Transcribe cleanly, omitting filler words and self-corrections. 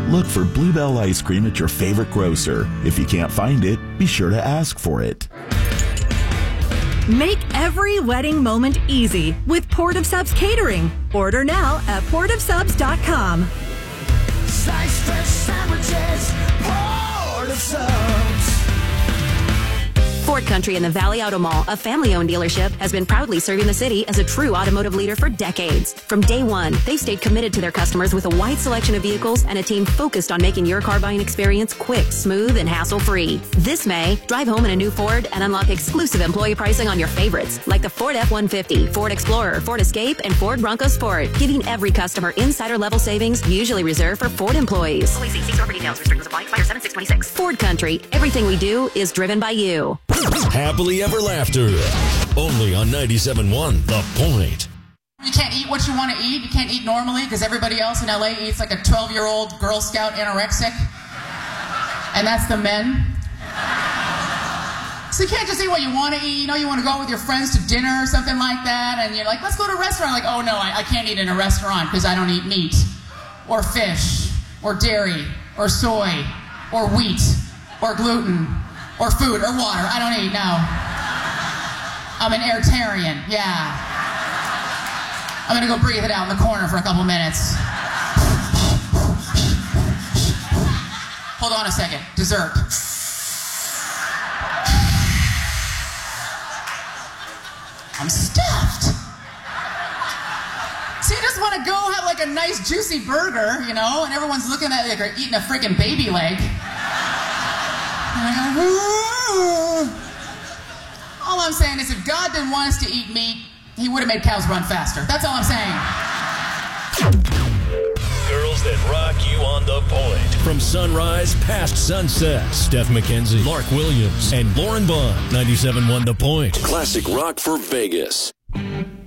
Look for Bluebell ice cream at your favorite grocer. If you can't find it, be sure to ask for it. Make every wedding moment easy with Port of Subs Catering. Order now at portofsubs.com. Sliced fresh sandwiches, Port of Subs. Ford Country in the Valley Auto Mall, a family-owned dealership, has been proudly serving the city as a true automotive leader for decades. From day one, they've stayed committed to their customers with a wide selection of vehicles and a team focused on making your car buying experience quick, smooth, and hassle-free. This May, drive home in a new Ford and unlock exclusive employee pricing on your favorites, like the Ford F-150, Ford Explorer, Ford Escape, and Ford Bronco Sport, giving every customer insider-level savings usually reserved for Ford employees. Only see store for details. Restrictions apply. Expire 7/6/26. Ford Country. Everything we do is driven by you. Happily Ever Laughter. Only on 97.1 The Point. You can't eat what you want to eat. You can't eat normally because everybody else in LA eats like a 12-year-old Girl Scout anorexic. And that's the men. So you can't just eat what you want to eat. You know, you want to go out with your friends to dinner or something like that. And you're like, let's go to a restaurant. Like, oh, no, I can't eat in a restaurant because I don't eat meat or fish or dairy or soy or wheat or gluten or food or water. I don't eat, no. I'm an airtarian, yeah. I'm gonna go breathe it out in the corner for a couple minutes. Hold on a second. Dessert. I'm stuffed. See, I just want to go have like a nice juicy burger, you know, and everyone's looking at like they're eating a freaking baby leg. All I'm saying is if God didn't want us to eat meat, he would have made cows run faster. That's all I'm saying. Girls that rock you on The Point. From sunrise past sunset, Steph McKenzie, Lark Williams, and Lauren Bond. 97.1 The Point. Classic rock for Vegas.